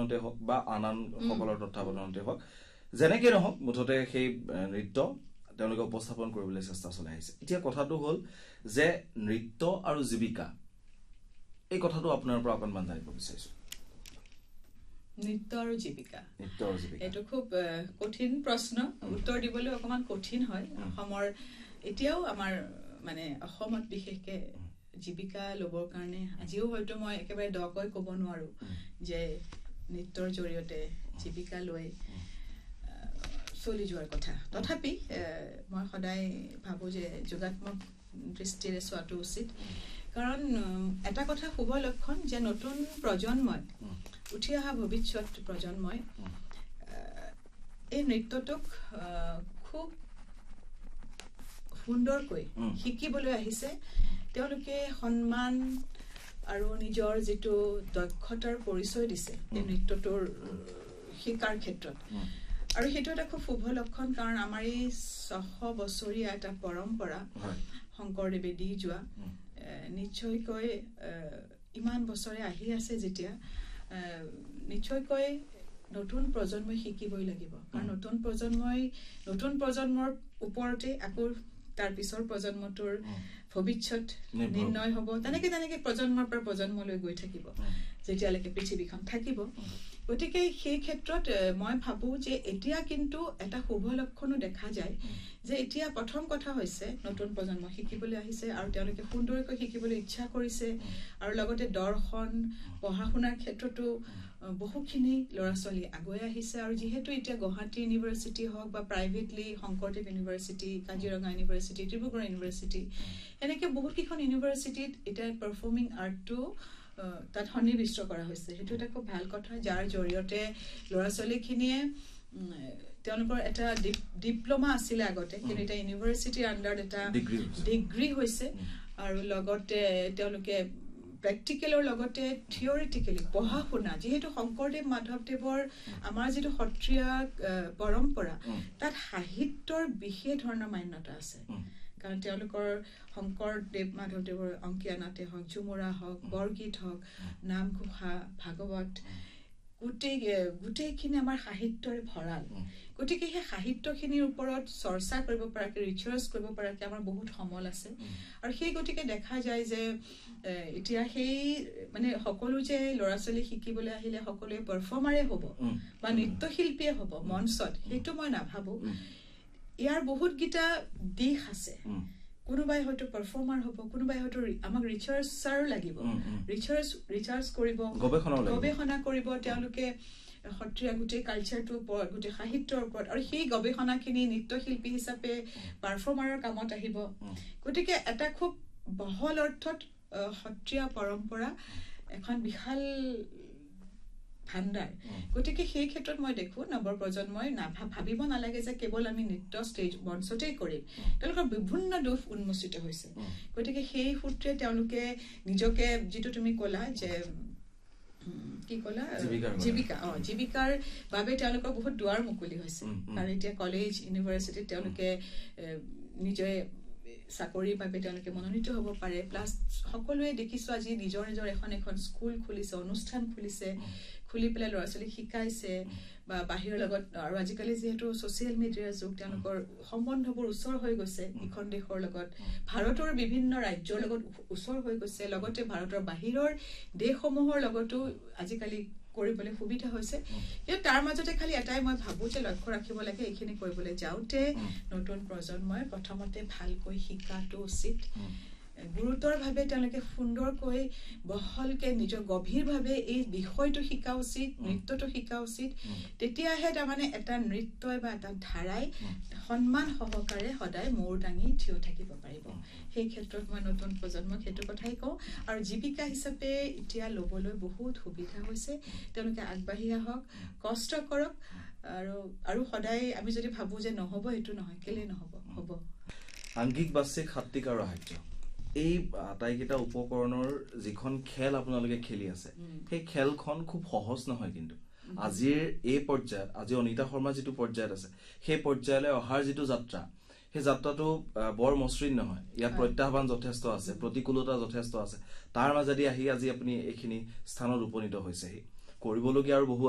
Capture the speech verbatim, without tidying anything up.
তত্ত্বাৱধানতে হওক বা আন আন সকলৰ তত্ত্বাৱধানতে হওক যেনেকৈ নহওক মুঠতে সেই নৃত্য তেওঁলোকে উপস্থাপন কৰিবলৈ চেষ্টা চলাই আহিছে এতিয়া কথাটো হ'ল যে নৃত্য আৰু জীৱিকা এই কথাটো আপোনাৰ পৰা অকণমান জানিব বিচাৰিছোঁ নৃত্য আৰু জীৱিকা নৃত্য আৰু জীৱিকা এইটো খুব কঠিন প্ৰশ্ন উত্তৰ দিবলৈ অকমান কঠিন হয় অসমৰ এতিয়াও আমাৰ মানে অসমত বিশেষকে জীৱিকা লবৰ কাৰণে আজিও হয়তো মই একেবাৰে দকৈ ক'ব নোৱাৰো যে নৃত্যৰ জৰিয়তে জীৱিকা লৈ চলি যোৱাৰ কথা তথাপি মই সদায় ভাবো যে যোগাত্মক দৃষ্টিৰে চোৱাটো উচিত কাৰণ এটা কথা শুভ লক্ষণ যে নতুন প্ৰজন্মই উঠি অহা ভৱিষ্যত প্ৰজন্মই এই নৃত্যটোক খুব সুন্দৰকৈ শিকিবলৈ আহিছে তেওঁলোকে সন্মান আৰু নিজৰ যেটো দক্ষতাৰ পৰিচয় দিছে এই নৃত্যটোৰ শিকাৰ ক্ষেত্ৰত আৰু হেতু এটা খুব শুভ লক্ষণ কাৰণ আমাৰ এই ছশ বছৰীয়া এটা পৰম্পৰা শংকৰদেৱে দি যোৱা নিশ্চয়কৈ ইমান বছৰে আহি আছে যেতিয়া নিশ্চয়কৈ নতুন প্ৰজন্মই শিকিবই লাগিব কাৰণ নতুন প্ৰজন্মই নতুন প্ৰজন্মৰ ওপৰতে আকৌ তাৰ পিছৰ প্ৰজন্মটোৰ ভৱিষ্যত নিৰ্ণয় হ'ব তেনেকে তেনেকে প্ৰজন্মৰ পৰা প্ৰজন্মলৈ গৈ থাকিব যেতিয়ালৈকে পৃথিৱীখন থাকিব গতিকে সেই ক্ষেত্ৰত মই ভাবো যে এতিয়া কিন্তু এটা শুভ লক্ষণো দেখা যায় যে এতিয়া প্ৰথম কথা হৈছে নতুন প্ৰজন্ম শিকিবলৈ আহিছে আৰু তেওঁলোকে সুন্দৰকৈ শিকিবলৈ ইচ্ছা কৰিছে আৰু লগতে দৰ্শন পঢ়া শুনাৰ ক্ষেত্ৰতো বহুখিনি ল'ৰা ছোৱালী আগুৱাই আহিছে আৰু যেহেতু এতিয়া গুৱাহাটী ইউনিভাৰ্চিটি হওক বা privately Sankardev university Kaziranga university Dibrugarh university এনেকে বহুত কেইখন ইউনিভাৰ্চিটিত এতিয়া পাৰফৰ্মিং আৰ্টটো তাত সন্নিবিষ্ট কৰা হৈছে সেইটো এটা খুব ভাল কথা যাৰ জৰিয়তে ল'ৰা ছোৱালীখিনিয়ে তেওঁলোকৰ এটা ডিপ্লোমা আছিল আগতে কিন্তু এটা ইউনিভাৰ্চিটিৰ আন্ডাৰত এটা ডিগ্ৰী হৈছে আৰু লগতে তেওঁলোকে প্ৰেক্টিকেলৰ লগতে থিওৰিটিকেলি পঢ়া শুনা যেহেতু শংকৰদেৱ মাধৱদেৱৰ আমাৰ যেটো সত্ৰীয়া পৰম্পৰা তাত সাহিত্যৰ বিশেষ ধৰণৰ মান্যতা আছে কাৰণ তেওঁলোকৰ শংকৰদেৱ মাধৱদেৱৰ অংকীয়া নাটে হওক ঝুমুৰা হওক বৰগীত হওক নামঘোষা ভাগৱত গোটেই গোটেইখিনি আমাৰ সাহিত্যৰে ভৰাল গতিকে সেই সাহিত্যখিনিৰ ওপৰত চৰ্চা কৰিব পৰাকৈ ৰিচাৰ্চ কৰিব পৰাকৈ আমাৰ বহুত সমল আছে আৰু সেই গতিকে দেখা যায় যে এতিয়া সেই মানে সকলো যে ল'ৰা ছোৱালী শিকিবলৈ আহিলে সকলোৱে পাৰফৰ্মাৰে হ'ব বা নৃত্যশিল্পীয়ে হ'ব মঞ্চত সেইটো মই নাভাবো ইয়াৰ বহুত গিটা দিশ আছে কোনোবাই হয়তো পাৰফৰ্মাৰ হ'ব কোনোবাই হয়তো আমাক ৰিচাৰ্চাৰ লাগিব ৰিচাৰ্চ ৰিচাৰ্চ কৰিব গৱেষণা কৰিব তেওঁলোকে সত্ৰীয়া গোটেই কালচাৰটোৰ ওপৰত গোটেই সাহিত্যৰ ওপৰত আৰু সেই গৱেষণাখিনি নৃত্যশিল্পী হিচাপে পাৰফৰ্মাৰৰ কামত আহিব গতিকে এটা খুব বহল অৰ্থত সত্ৰীয়া পৰম্পৰা এখন বিশাল ভাণ্ডাৰ গতিকে সেই ক্ষেত্ৰত মই দেখো নৱ প্ৰজন্মই ভাবিব নালাগে যে কেৱল আমি নৃত্য ষ্টেজ মঞ্চতেই কৰিম তেওঁলোকৰ বিভিন্ন দোষ উন্মোচিত হৈছে গতিকে সেই সূত্ৰে তেওঁলোকে নিজকে যেটো তুমি ক'লা যে কি ক'লা জীৱিকা অ জীৱিকাৰ বাবে তেওঁলোকৰ বহুত দুৱাৰ মুকলি হৈছে আৰু এতিয়া কলেজ ইউনিভাৰ্চিটি তেওঁলোকে নিজে চাকৰিৰ বাবে তেওঁলোকে মনোনীত হ'ব পাৰে প্লাস সকলোৱে দেখিছো আজি নিজৰ নিজৰ এখন এখন স্কুল খুলিছে অনুষ্ঠান খুলিছে খুলি পেলাই ল'ৰা ছোৱালী শিকাইছে বা বাহিৰৰ লগত আৰু আজিকালি যেহেতু সোশ্যাল মিডিয়াৰ যুগ তেওঁলোকৰ সম্বন্ধবোৰ ওচৰ হৈ গৈছে ইখন দেশৰ লগত ভাৰতৰ বিভিন্ন ৰাজ্যৰ লগত ওচৰ হৈ গৈছে লগতে ভাৰতৰ বাহিৰৰ দেশসমূহৰ লগতো আজিকালি কৰিবলৈ সুবিধা হৈছে কিন্তু তাৰ মাজতে খালি এটাই মই ভাবো যে লক্ষ্য ৰাখিব লাগে এইখিনি কৰিবলৈ যাওঁতে নতুন প্ৰজন্মই প্ৰথমতে ভালকৈ শিকাটো উচিত গুৰুতৰভাৱে তেওঁলোকে সুন্দৰকৈ বহলকে নিজৰ গভীৰভাৱে এই বিষয়টো শিকা উচিত নৃত্যটো শিকা উচিত তেতিয়াহে তাৰমানে এটা নৃত্যই বা এটা ধাৰাই সন্মান সহকাৰে সদায় মূৰ দাঙি থিয় থাকিব পাৰিব সেই ক্ষেত্ৰত মই নতুন প্ৰজন্মক সেইটো কথাই কওঁ আৰু জীৱিকা হিচাপে এতিয়া ল'বলৈ বহুত সুবিধা হৈছে তেওঁলোকে আগবাঢ়ি আহক কষ্ট কৰক আৰু আৰু সদায় আমি যদি ভাবো যে নহব এটো নহয় কেলে নহব হ'ব আংগিক বাচিক সাত্বিক আৰু সাহিত্য এই আটাইকেইটা উপকৰণৰ যিখন খেল আপোনালোকে খেলি আছে সেই খেলখন খুব সহজ নহয় কিন্তু আজিৰ এই পৰ্যায়ত আজি অনিতা শৰ্মা যেটো পৰ্যায়ত আছে সেই পৰ্যায়লৈ অহাৰ যেটো যাত্ৰা সেই যাত্ৰাটো বৰ মসৃণ নহয় ইয়াত প্ৰত্যাহ্বান যথেষ্ট আছে প্ৰতিকূলতা যথেষ্ট আছে তাৰ মাজেদি আহি আজি আপুনি এইখিনি স্থানত উপনীত হৈছেহি কৰিবলগীয়া আৰু বহু